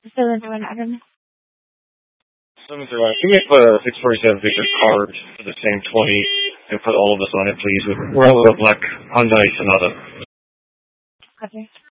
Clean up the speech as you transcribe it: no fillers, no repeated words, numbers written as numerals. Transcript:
731 731. Can we put a 647 Victor card for the same 20 and put all of us on it, please? We're a little black Hyundai Sonata. Okay.